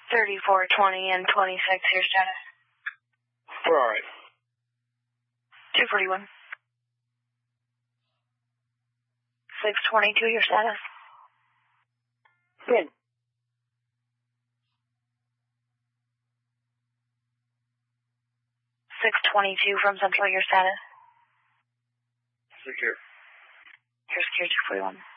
3420 and 26, your status. We're alright. 241. 622, your status. Good. 622 from Central, your status. Secure. You're secure 241.